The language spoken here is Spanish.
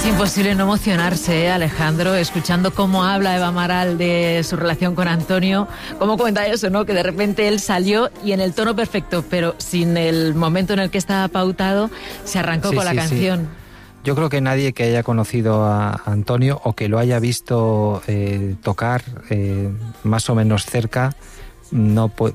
Imposible no emocionarse, Alejandro, escuchando cómo habla Eva Amaral de su relación con Antonio, cómo cuenta eso, ¿no? Que de repente él salió y en el tono perfecto, pero sin el momento en el que estaba pautado, se arrancó con la canción. Sí. Yo creo que nadie que haya conocido a Antonio o que lo haya visto tocar más o menos cerca, no